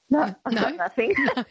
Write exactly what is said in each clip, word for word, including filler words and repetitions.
No, I've No? got nothing. No.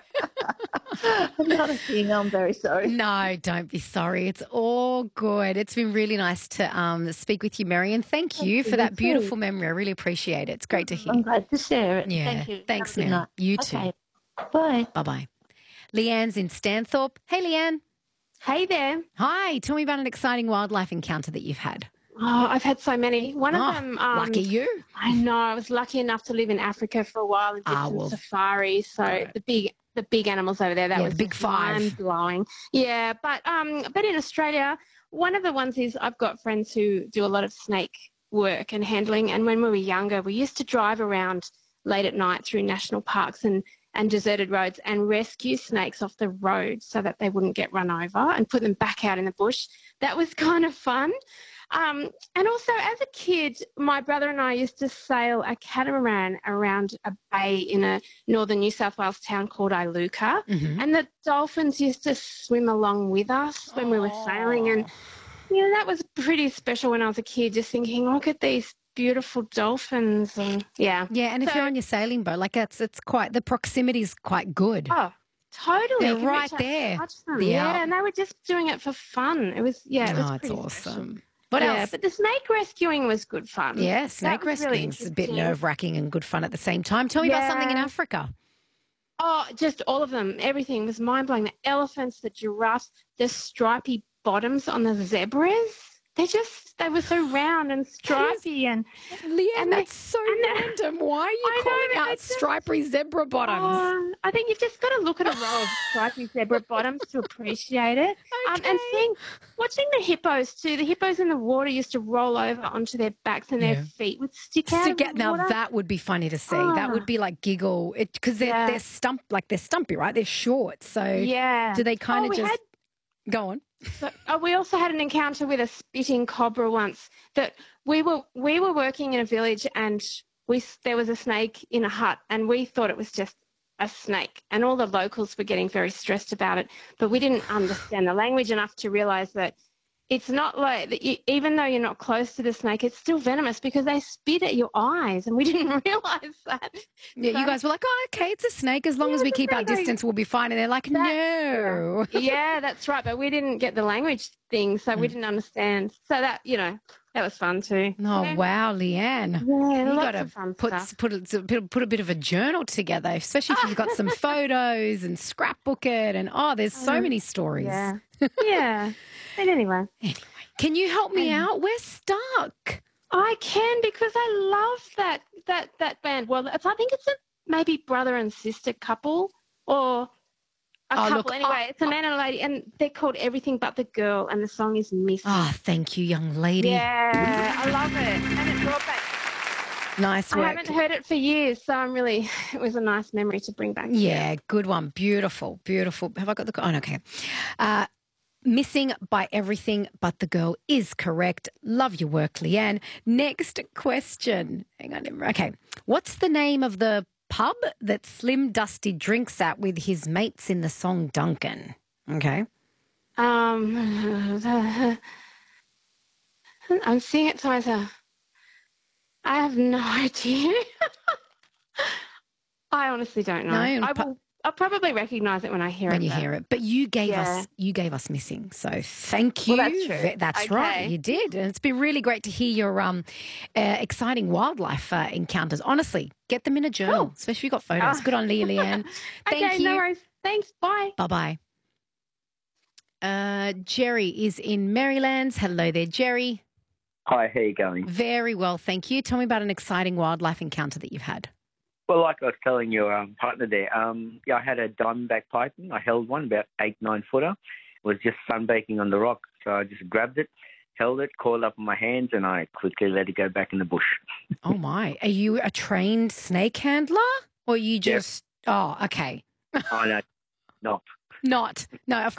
Not a thing. I'm very sorry. No, don't be sorry. It's all good. It's been really nice to um, speak with you, Marion. Thank Thank you you. for You that too. beautiful memory. I really appreciate it. It's great to hear. I'm glad to share it. Yeah. Thank you. Have a Thanks, good Mary. night. You too. Okay. Bye. Bye-bye. Leanne's in Stanthorpe. Hey, Leanne. Hey there. Hi. Tell me about an exciting wildlife encounter that you've had. Oh, I've had so many. One Oh, of them. Um, lucky you. I know. I was lucky enough to live in Africa for a while and did Ah, some well, safaris. So got it. the big, the big animals over there. That Yeah, was the big just five. mind blowing. Yeah, but um, but in Australia, one of the ones is I've got friends who do a lot of snake work and handling. And when we were younger, we used to drive around late at night through national parks and and deserted roads and rescue snakes off the road so that they wouldn't get run over and put them back out in the bush. That was kind of fun. Um, and also, as a kid, my brother and I used to sail a catamaran around a bay in a northern New South Wales town called Iluka. Mm-hmm. And the dolphins used to swim along with us when we were sailing. And, you know, that was pretty special when I was a kid, just thinking, look at these beautiful dolphins. And yeah. Yeah, and if So- you're on your sailing boat, like it's it's quite the proximity is quite good. Oh, totally. They're You can right reach out, there. touch them. Yeah. Yeah, and they were just doing it for fun. It was, yeah, it was oh, it's pretty awesome. special. What yeah, else? but the snake rescuing was good fun. Yeah, That snake was really rescuing's a bit interesting. nerve-wracking and good fun at the same time. Tell me about something in Yeah. Africa. Oh, just all of them. Everything was mind-blowing. The elephants, the giraffes, the stripy bottoms on the zebras. They just, they were so round and stripy. And Leanne, And they- that's so and they- random. Why are you I know, calling but out they just- stripy zebra bottoms? Oh, I think you've just got to look at a row of stripy zebra bottoms to appreciate it. Um, and Okay. seeing, watching the hippos too. The hippos in the water used to roll over onto their backs and Yeah. their feet would stick out. Stick of out- the now water. that would be funny to see. That Ah. would be like giggle because they're Yeah. they're stump like they're stumpy, right? They're short, so Yeah. do they kind Oh, of we just had- go on? So, oh, we also had an encounter with a spitting cobra once. That we were we were working in a village and we s- there was a snake in a hut and we thought it was just a snake and all the locals were getting very stressed about it, but we didn't understand the language enough to realise that it's not like that you, even though you're not close to the snake, it's still venomous because they spit at your eyes and we didn't realise that. Yeah, you So- guys were like, oh, okay, it's a snake. As long Yeah, as we it's a keep our snake. distance, we'll be fine. And they're like, That- no. Yeah, that's right. But we didn't get the language thing, so we Mm. didn't understand. So that, you know, that was fun too. Oh, Yeah. wow, Leanne. Yeah, You lots got to of fun put, stuff. put, a, put a bit of a journal together, especially if you've got some photos and scrapbook it. And oh, there's so Um, many stories. Yeah. Yeah. But anyway, Anyway, can you help me Um, out? We're stuck. I can because I love that that that band. Well, it's, I think it's a maybe brother and sister couple or a Oh, couple. look, anyway, I- it's a man and a lady, and they're called Everything But the Girl, and the song is Miss. Ah, thank you, young lady. Yeah, I love it, and it brought back. Nice I work. haven't heard it for years, so I'm really. It was a nice memory to bring back. Yeah, good one. Beautiful, beautiful. Have I got the... Oh, no, okay. Uh, Missing by Everything But the Girl is correct. Love your work, Leanne. Next question. Hang on. Okay. What's the name of the pub that Slim Dusty drinks at with his mates in the song Duncan? Okay. Um, I'm seeing it to myself. I have no idea. I honestly don't know. No, and I pu- will. I'll probably recognise it when I hear When it. you though. hear it. But you gave Yeah. us you gave us Missing. So thank you. Well, that's true. Ve- That's right. Okay. You did. And it's been really great to hear your um uh, exciting wildlife uh, encounters. Honestly, get them in a journal, Cool. especially if you've got photos. Oh. Good on Leah Leanne. Thank okay, you. no worries. Thanks. Bye. Bye-bye. Uh, Jerry is in Marylands. Hello there, Jerry. Hi, how you going? Very well, thank you. Tell me about an exciting wildlife encounter that you've had. Well, like I was telling your um, partner there, um, yeah, I had a diamondback python. I held one, about eight, nine footer. It was just sunbaking on the rock, so I just grabbed it, held it, coiled up in my hands, and I quickly let it go back in the bush. Oh, my. Are you a trained snake handler? Or you just... Oh, okay. Oh, no, not. Not. No, of,